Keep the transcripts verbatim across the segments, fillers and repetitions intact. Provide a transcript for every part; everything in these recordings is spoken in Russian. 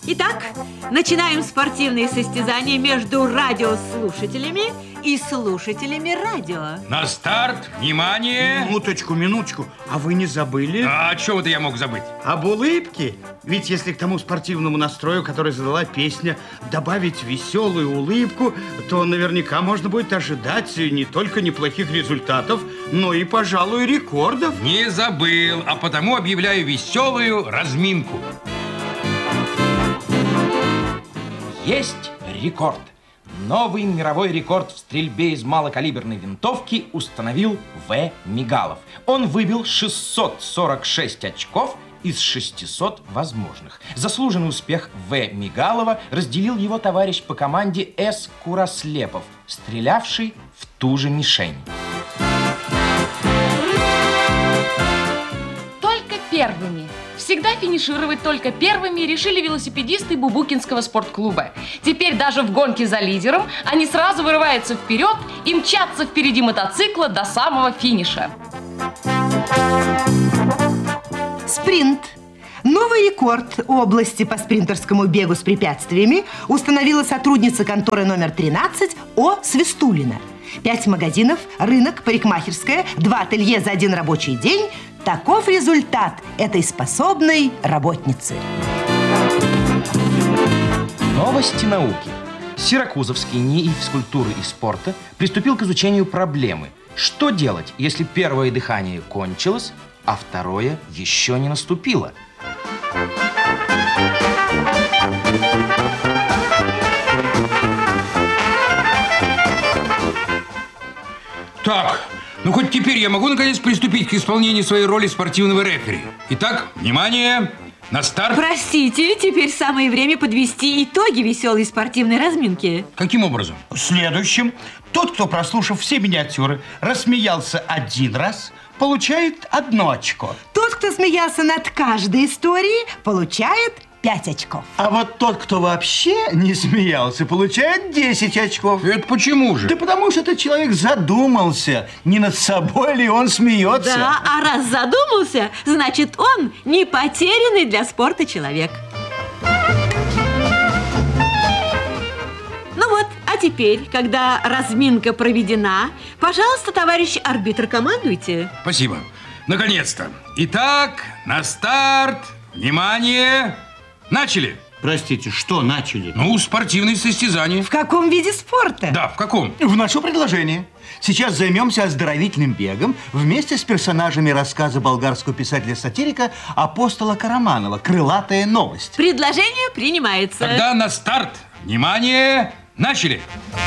Итак, начинаем спортивные состязания между радиослушателями и слушателями радио. На старт, внимание! Минуточку, минуточку. А вы не забыли? А о чем это я мог забыть? Об улыбке. Ведь если к тому спортивному настрою, который задала песня, добавить веселую улыбку, то наверняка можно будет ожидать не только неплохих результатов, но и, пожалуй, рекордов. Не забыл, а потому объявляю веселую разминку. Есть рекорд. Новый мировой рекорд в стрельбе из малокалиберной винтовки установил В. Мигалов. Он выбил шестьсот сорок шесть очков из шестисот возможных. Заслуженный успех В. Мигалова разделил его товарищ по команде С. Курослепов, стрелявший в ту же мишень. Только первыми. Всегда финишировать только первыми решили велосипедисты Бубукинского спортклуба. Теперь даже в гонке за лидером они сразу вырываются вперед и мчатся впереди мотоцикла до самого финиша. Спринт. Новый рекорд области по спринтерскому бегу с препятствиями установила сотрудница конторы номер тринадцать О. Свистулина. Пять магазинов, рынок, парикмахерская, два ателье за один рабочий день. Таков результат этой способной работницы. Новости науки. Сиракузовский НИИ физкультуры и спорта приступил к изучению проблемы. Что делать, если первое дыхание кончилось, а второе еще не наступило? Так, ну хоть теперь я могу наконец приступить к исполнению своей роли спортивного рефери. Итак, внимание, на старт. Простите, теперь самое время подвести итоги веселой спортивной разминки. Каким образом? Следующим. Тот, кто, прослушав все миниатюры, рассмеялся один раз, получает одно очко. Тот, кто смеялся над каждой историей, получает пять очков. А вот тот, кто вообще не смеялся, получает десять очков. Это почему же? Да потому что этот человек задумался, не над собой ли он смеется. Да, а раз задумался, значит, он не потерянный для спорта человек. Ну вот, а теперь, когда разминка проведена, пожалуйста, товарищ арбитр, командуйте. Спасибо. Наконец-то. Итак, на старт. Внимание. Начали. Простите, что начали? Ну, спортивные состязания. В каком виде спорта? Да, в каком? Вношу предложение. Сейчас займемся оздоровительным бегом вместе с персонажами рассказа болгарского писателя-сатирика Апостола Караманова «Крылатая новость». Предложение принимается. Тогда на старт. Внимание. Начали.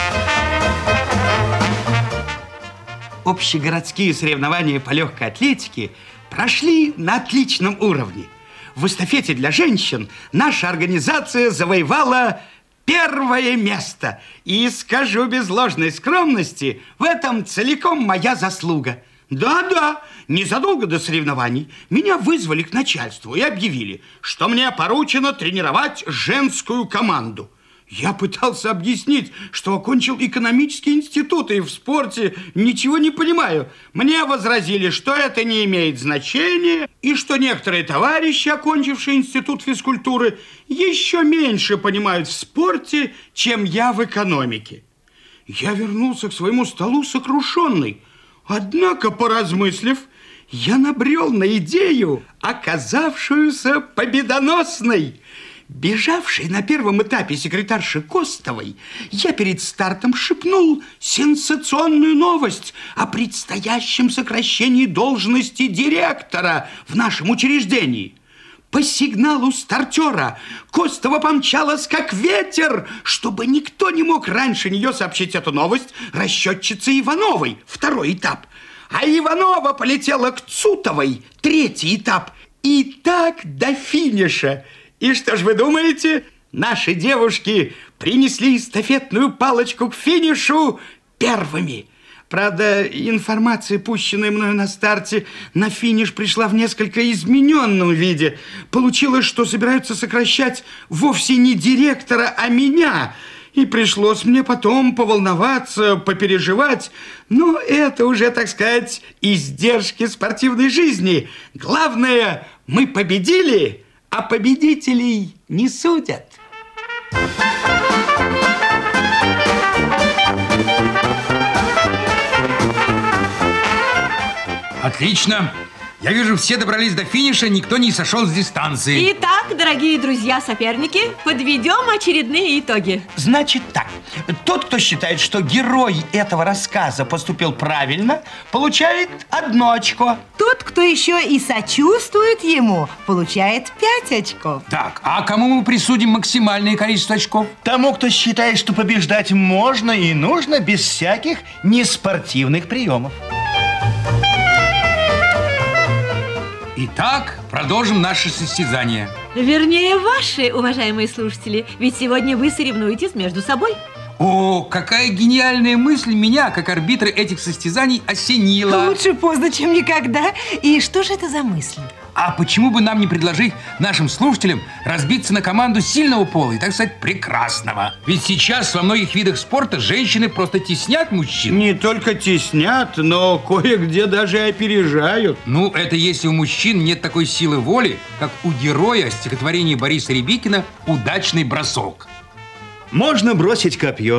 Общегородские соревнования по легкой атлетике прошли на отличном уровне. В эстафете для женщин наша организация завоевала первое место. И скажу без ложной скромности, в этом целиком моя заслуга. Да-да, незадолго до соревнований меня вызвали к начальству и объявили, что мне поручено тренировать женскую команду. Я пытался объяснить, что окончил экономический институт и в спорте ничего не понимаю. Мне возразили, что это не имеет значения, и что некоторые товарищи, окончившие институт физкультуры, еще меньше понимают в спорте, чем я в экономике. Я вернулся к своему столу сокрушенный. Однако, поразмыслив, я набрел на идею, оказавшуюся победоносной. Бежавшей на первом этапе секретарши Костовой, я перед стартом шепнул сенсационную новость о предстоящем сокращении должности директора в нашем учреждении. По сигналу стартера Костова помчалась как ветер, чтобы никто не мог раньше нее сообщить эту новость расчетчице Ивановой, второй этап. А Иванова полетела к Цутовой, третий этап, и так до финиша. И что ж вы думаете? Наши девушки принесли эстафетную палочку к финишу первыми. Правда, информация, пущенная мною на старте, на финиш пришла в несколько измененном виде. Получилось, что собираются сокращать вовсе не директора, а меня. И пришлось мне потом поволноваться, попереживать. Но это уже, так сказать, издержки спортивной жизни. Главное, мы победили. а победителей не судят. Отлично. Я вижу, все добрались до финиша, никто не сошел с дистанции. Итак, дорогие друзья-соперники, подведем очередные итоги. Значит так, тот, кто считает, что герой этого рассказа поступил правильно, получает одно очко. Тот, кто еще и сочувствует ему, получает пять очков. Так, а кому мы присудим максимальное количество очков? Тому, кто считает, что побеждать можно и нужно без всяких неспортивных приемов. Итак, продолжим наше состязание. Вернее, ваши, уважаемые слушатели, ведь сегодня вы соревнуетесь между собой. О, какая гениальная мысль меня, как арбитра этих состязаний, осенила. Лучше поздно, чем никогда. И что же это за мысль? А почему бы нам не предложить нашим слушателям разбиться на команду сильного пола и, так сказать, прекрасного? Ведь сейчас во многих видах спорта женщины просто теснят мужчин. Не только теснят, но кое-где даже опережают. Ну, это если у мужчин нет такой силы воли, как у героя стихотворения Бориса Рябикина «Удачный бросок». Можно бросить копье,